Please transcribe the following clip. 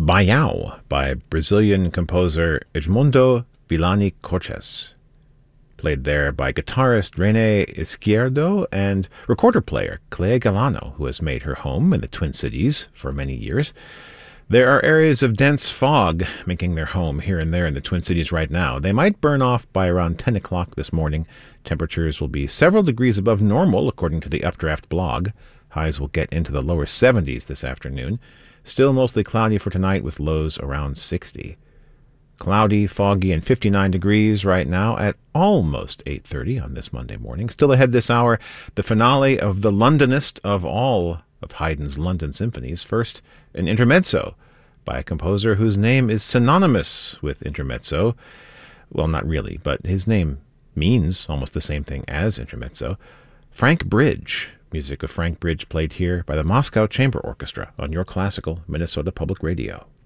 Baião by Brazilian composer Edmundo Villani Cortes. Played there by guitarist Rene Izquierdo and recorder player Clea Galano, who has made her home in the Twin Cities for many years. There are areas of dense fog making their home here and there in the Twin Cities right now. They might burn off by around 10 o'clock this morning. Temperatures will be several degrees above normal, according to the Updraft blog. Highs will get into the lower 70s this afternoon. Still mostly cloudy for tonight with lows around 60. Cloudy, foggy, and 59 degrees right now at almost 8:30 on this Monday morning. Still ahead this hour, the finale of the Londonist of all of Haydn's London symphonies. First, an intermezzo by a composer whose name is synonymous with intermezzo. Well, not really, but his name means almost the same thing as intermezzo. Frank Bridge. Music of Frank Bridge played here by the Moscow Chamber Orchestra on your classical Minnesota Public Radio.